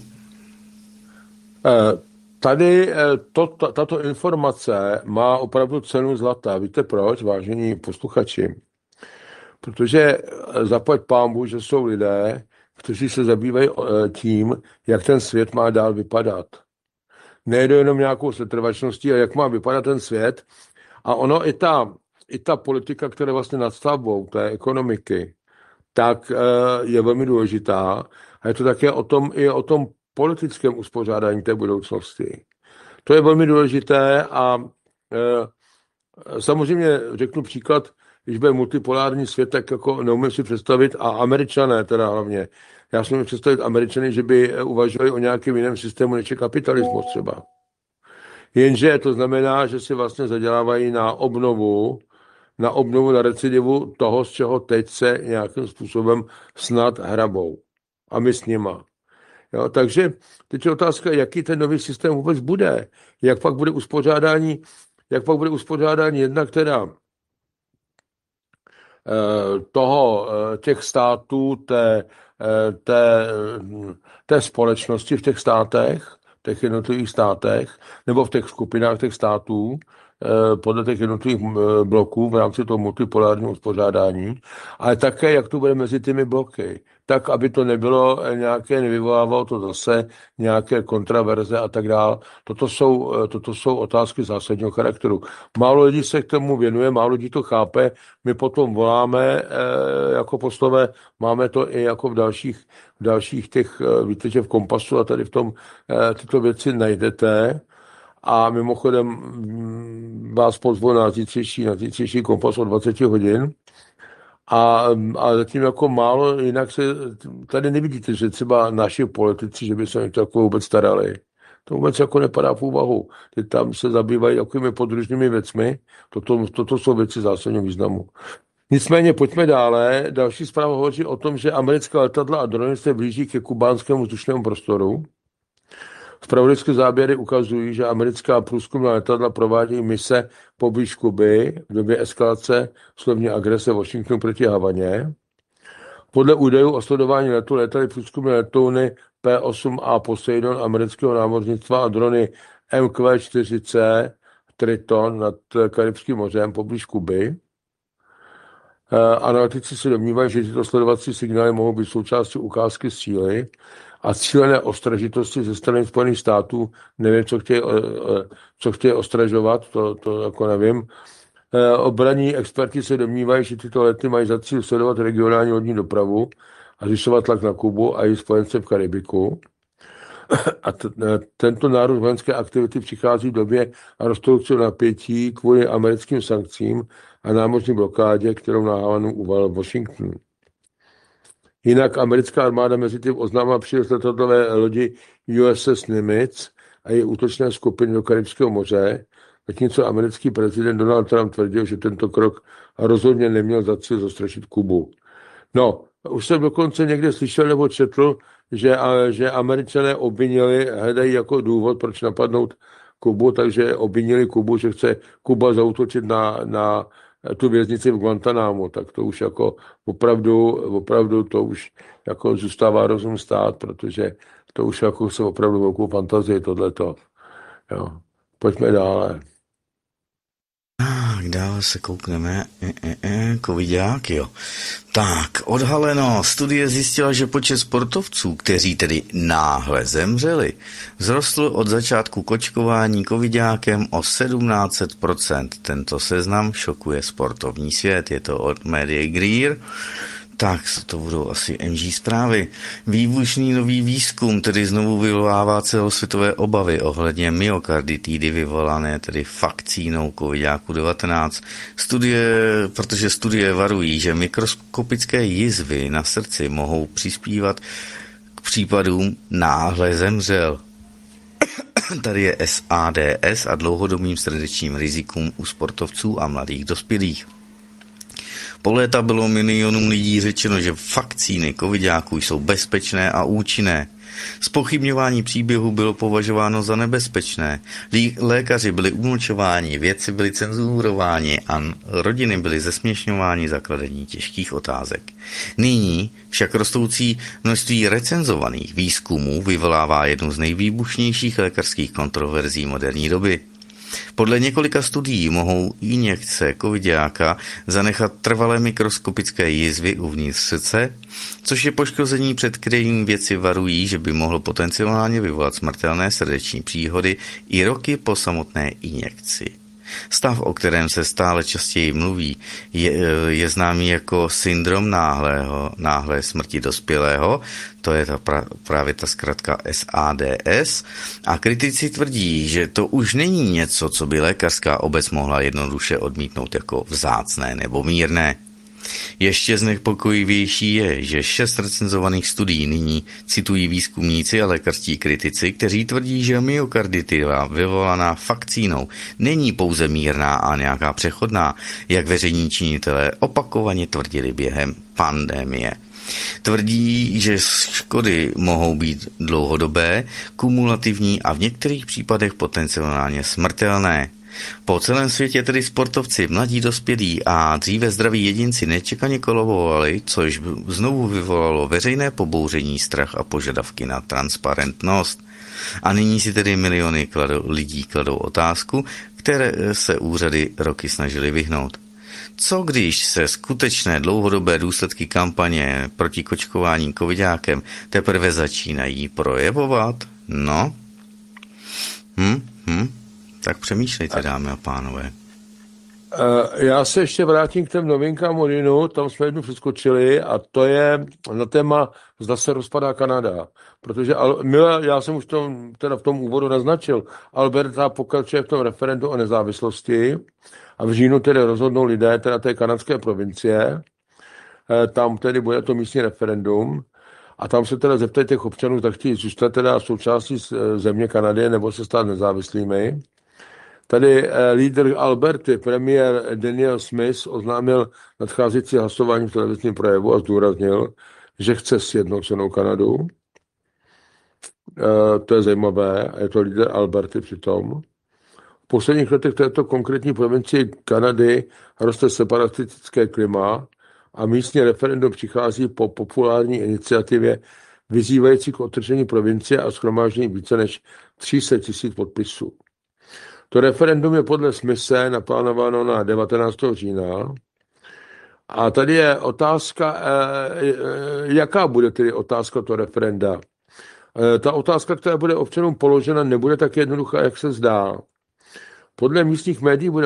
Tady to, tato informace má opravdu cenu zlata. Víte proč, vážení posluchači? Protože zaplať pánbůh, že jsou lidé, kteří se zabývají tím, jak ten svět má dál vypadat. Nejde jenom nějakou setrvačností, ale jak má vypadat ten svět. A ono i ta, i ta politika, která je vlastně nadstavbou té ekonomiky, tak je velmi důležitá. A je to také o tom, i o tom politickém uspořádání té budoucnosti. To je velmi důležité a e, samozřejmě řeknu příklad, když bude multipolární svět, tak jako neumím si představit, a Američané teda hlavně, já si můžu představit Američany, že by uvažovali o nějakém jiném systému, než je kapitalismus třeba. Jenže to znamená, že si vlastně zadělávají na obnovu, na obnovu, na recidivu toho, z čeho teď se nějakým způsobem snad hrabou. A my s nima. Jo, takže teď je otázka, jaký ten nový systém vůbec bude. Jak pak bude uspořádání, jak pak bude uspořádání jednak teda toho, těch států, té, té, té společnosti v těch státech, v těch jednotlivých státech, nebo v těch skupinách těch států, podle těch jednotlivých bloků v rámci toho multipolárního uspořádání, ale také, jak to bude mezi těmi bloky, tak, aby to nebylo nějaké, nevyvolávalo to zase nějaké kontraverze a tak dále. Toto jsou, toto jsou otázky zásadního charakteru. Málo lidí se k tomu věnuje, málo lidí to chápe, my potom voláme jako poslové, máme to i jako v dalších, v dalších těch, víte, že v Kompasu a tady v tom tyto věci najdete. A mimochodem vás pozvu na zítřejší, na zítřejší Kompas o dvacet hodin. A, a zatím jako málo, jinak se tady nevidíte, že třeba naši politici, že by se o to jako vůbec starali. To vůbec jako nepadá v úvahu. Ty tam se zabývají takovými podružnými věcmi. Toto, toto jsou věci zásadního významu. Nicméně pojďme dále. Další zpráva hovoří o tom, že americká letadla a drony se blíží ke kubánskému vzdušnému prostoru. Zpravodajské záběry ukazují, že americká průzkumná letadla provádí mise poblíž Kuby v době eskalace slovní agrese Washingtonu proti Havaně. Podle údajů o sledování letu létaly průzkumné letouny P osm A Poseidon amerického námořnictva a drony M Q čtyři C Triton nad Karibským mořem poblíž Kuby. Analytici se domnívají, že tyto sledovací signály mohou být součástí ukázky síly a cílené ostražitosti ze strany Spojených států. Nevím, co chtějí, co chtějí ostražovat, to, to jako nevím. Obranní experti se domnívají, že tyto lety mají za cíl sledovat regionální lodní dopravu a zvyšovat tlak na Kubu a její spojence v Karibiku. A t- tento nárůst vojenské aktivity přichází v době rostoucího napětí kvůli americkým sankcím a námořní blokádě, kterou na Havanu uvalil Washington. Jinak americká armáda mezi tím oznámila příliv letadlové lodi U S S Nimitz a její útočné skupiny do Karibského moře, zatímco americký prezident Donald Trump tvrdil, že tento krok rozhodně neměl za cíl zastrašit Kubu. No, už jsem dokonce někde slyšel nebo četl, že, že Američané obvinili, hledají jako důvod, proč napadnout Kubu, takže obvinili Kubu, že chce Kuba zaútočit na, na tu věznici v Guantanámu, tak to už jako opravdu, opravdu to už jako zůstává rozum stát, protože to už jako se opravdu velkou fantazii tohleto. Jo. Pojďme dále. Tak, dále se koukneme. E, e, e, covidák, jo. Tak, odhaleno. Studie zjistila, že počet sportovců, kteří tedy náhle zemřeli, vzrostl od začátku kočkování covidákem o sedmnáct set procent. Tento seznam šokuje sportovní svět. Je to od Media Greer. Tak, to budou asi M G zprávy. Výbušný nový výzkum tedy znovu vyvolává celosvětové obavy ohledně myokarditidy vyvolané tedy vakcínou covidáku devatenáct. Studie, protože studie varují, že mikroskopické jizvy na srdci mohou přispívat k případům náhle zemřel. Tady je S A D S a dlouhodobým srdečním rizikům u sportovců a mladých dospělých. Po léta bylo milionům lidí řečeno, že vakcíny covidáků jsou bezpečné a účinné. Zpochybňování příběhu bylo považováno za nebezpečné. Lékaři byli umlčováni, vědci byli cenzurováni a rodiny byly zesměšňováni za kladení těžkých otázek. Nyní však rostoucí množství recenzovaných výzkumů vyvolává jednu z nejvýbušnějších lékařských kontroverzí moderní doby. Podle několika studií mohou injekce covidáka zanechat trvalé mikroskopické jizvy uvnitř srdce, což je poškození, před kterým vědci varují, že by mohlo potenciálně vyvolat smrtelné srdeční příhody i roky po samotné injekci. Stav, o kterém se stále častěji mluví, je, je známý jako syndrom náhlého, náhlé smrti dospělého, to je ta pra, právě ta zkratka S A D S, a kritici tvrdí, že to už není něco, co by lékařská obec mohla jednoduše odmítnout jako vzácné nebo mírné. Ještě znepokojivější je, že šest recenzovaných studií nyní citují výzkumníci a lékařští kritici, kteří tvrdí, že myokarditida vyvolaná vakcínou není pouze mírná a nějaká přechodná, jak veřejní činitelé opakovaně tvrdili během pandemie. Tvrdí, že škody mohou být dlouhodobé, kumulativní a v některých případech potenciálně smrtelné. Po celém světě tedy sportovci, mladí dospělí a dříve zdraví jedinci nečekaně kolabovali, což znovu vyvolalo veřejné pobouření, strach a požadavky na transparentnost. A nyní si tedy miliony kladou, lidí kladou otázku, které se úřady roky snažily vyhnout. Co když se skutečné dlouhodobé důsledky kampaně proti kočkování covidákem teprve začínají projevovat? No? Hm? Hm? Tak přemýšlejte, dámy a pánové. Já se ještě vrátím k těm novinkám o Rinu, tam jsme jednu přeskočili a to je na téma, zda se rozpadá Kanada. Protože já jsem už tom, teda v tom úvodu naznačil, Alberta pokračuje v tom referendu o nezávislosti a v říjnu tedy rozhodnou lidé teda té kanadské provincie, tam tedy bude to místní referendum a tam se teda zeptají těch občanů, tak chtějí zůstat teda součástí země Kanady nebo se stát nezávislými. Tady eh, lídr Alberty, premiér Daniel Smith, oznámil nadcházející hlasování v televizním projevu a zdůraznil, že chce sjednocenou Kanadu. Eh, to je zajímavé, je to lídr Alberty přitom. V posledních letech této konkrétní provincii Kanady roste separatistické klima a místní referendum přichází po populární iniciativě vyzývající k otržení provincie a shromáždění více než tři sta tisíc podpisů. To referendum je podle Smise naplánováno na devatenáctého října. A tady je otázka, jaká bude tedy otázka to referenda. Ta otázka, která bude občanům položena, nebude tak jednoduchá, jak se zdá. Podle místních médií bude